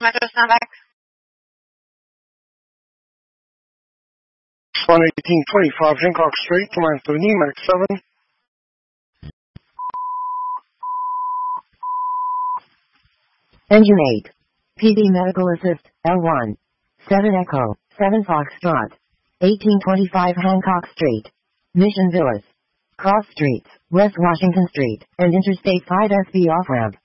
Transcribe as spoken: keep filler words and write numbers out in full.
Metro Snapback. one eighteen twenty-five Hancock Street, line three, Max seven. Engine eight. P D Medical Assist, L one. seven Echo, seven Foxtrot. eighteen twenty-five Hancock Street. Mission Villas. Cross Streets, West Washington Street, and Interstate five S B off-ramp.